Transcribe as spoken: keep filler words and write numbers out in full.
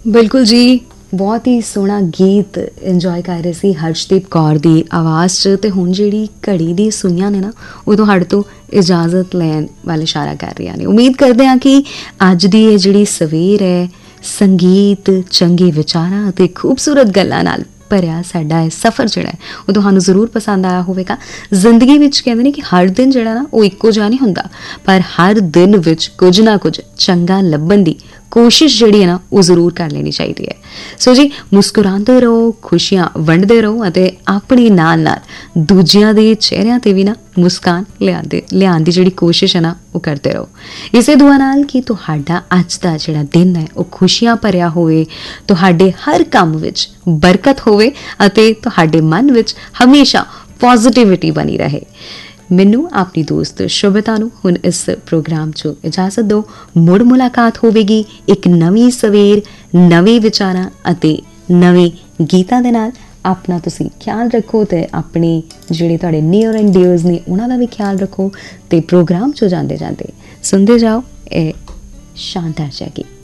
बिल्कुल जी, बहुत ही सोहना गीत ਇੰਜੋਏ ਕਰ ਰਹੇ ਸੀ ਹਰਸ਼ਦੀਪ ਕੌਰ ਦੀ ਆਵਾਜ਼ 'ਚ। ਤੇ ਹੁਣ ਜਿਹੜੀ ਘੜੀ ਦੀ ਸੂਈਆਂ ਨੇ ਨਾ, ਉਹ ਤੁਹਾਡੇ ਤੋਂ ਇਜਾਜ਼ਤ ਲੈਣ ਵੱਲ ਇਸ਼ਾਰਾ ਕਰ ਰਹੀਆਂ ਨੇ। ਉਮੀਦ ਕਰਦੇ ਹਾਂ ਕਿ ਅੱਜ ਦੀ ਇਹ ਜਿਹੜੀ ਸਵੇਰ ਹੈ, ਸੰਗੀਤ, ਚੰਗੇ ਵਿਚਾਰਾਂ ਅਤੇ ਖੂਬਸੂਰਤ ਗੱਲਾਂ ਨਾਲ ਭਰਿਆ ਸਾਡਾ ਇਹ ਸਫ਼ਰ ਜਿਹੜਾ ਹੈ ਉਹ ਤੁਹਾਨੂੰ ਜ਼ਰੂਰ ਪਸੰਦ ਆਇਆ ਹੋਵੇਗਾ। ਜ਼ਿੰਦਗੀ ਵਿੱਚ ਕਹਿੰਦੇ ਨੇ ਕਿ ਹਰ ਦਿਨ ਜਿਹੜਾ ਨਾ ਉਹ ਇੱਕੋ ਜਿਹਾ ਨਹੀਂ ਹੁੰਦਾ, ਪਰ ਹਰ ਦਿਨ ਵਿੱਚ ਕੁਝ ਨਾ ਕੁਝ ਚੰਗਾ ਲੱਭਣ ਦੀ ਕੋਸ਼ਿਸ਼ ਜਿਹੜੀ ਹੈ ਨਾ ਉਹ ਜ਼ਰੂਰ ਕਰ ਲੈਣੀ ਚਾਹੀਦੀ ਹੈ। ਸੋ ਜੀ, ਮੁਸਕਰਾਉਂਦੇ ਰਹੋ, ਖੁਸ਼ੀਆਂ ਵੰਡਦੇ ਰਹੋ ਅਤੇ ਆਪਣੇ ਨਾਲ ਨਾਲ ਦੂਜਿਆਂ ਦੇ ਚਿਹਰਿਆਂ 'ਤੇ ਵੀ ਨਾ ਮੁਸਕਾਨ ਲਿਆਉਂਦੇ ਲਿਆਉਣ ਦੀ ਜਿਹੜੀ ਕੋਸ਼ਿਸ਼ ਹੈ ਨਾ ਉਹ ਕਰਦੇ ਰਹੋ। ਇਸੇ ਦੁਆ ਨਾਲ ਕਿ ਤੁਹਾਡਾ ਅੱਜ ਦਾ ਜਿਹੜਾ ਦਿਨ ਹੈ ਉਹ ਖੁਸ਼ੀਆਂ ਭਰਿਆ ਹੋਵੇ, ਤੁਹਾਡੇ ਹਰ ਕੰਮ ਵਿੱਚ ਬਰਕਤ ਹੋਵੇ ਅਤੇ ਤੁਹਾਡੇ ਮਨ ਵਿੱਚ ਹਮੇਸ਼ਾ ਪੋਜ਼ਿਟਿਵਿਟੀ ਬਣੀ ਰਹੇ। ਮੈਨੂੰ ਆਪਣੀ ਦੋਸਤ ਸ਼ੁਭਤਾ ਨੂੰ ਹੁਣ ਇਸ ਪ੍ਰੋਗਰਾਮ 'ਚੋਂ ਇਜਾਜ਼ਤ ਦਿਓ। ਮੁੜ ਮੁਲਾਕਾਤ ਹੋਵੇਗੀ ਇੱਕ ਨਵੀਂ ਸਵੇਰ, ਨਵੇਂ ਵਿਚਾਰਾਂ ਅਤੇ ਨਵੇਂ ਗੀਤਾਂ ਦੇ ਨਾਲ। ਆਪਣਾ ਤੁਸੀਂ ਖਿਆਲ ਰੱਖੋ ਅਤੇ ਆਪਣੇ ਜਿਹੜੇ ਤੁਹਾਡੇ ਨੀਅਰ ਐਂਡ ਡੀਅਰਸ ਨੇ ਉਹਨਾਂ ਦਾ ਵੀ ਖਿਆਲ ਰੱਖੋ। ਅਤੇ ਪ੍ਰੋਗਰਾਮ 'ਚੋਂ ਜਾਂਦੇ ਜਾਂਦੇ ਸੁਣਦੇ ਜਾਓ ਇਹ ਸ਼ਾਨਦਾਰ ਜਿਹਾ ਗੀਤ।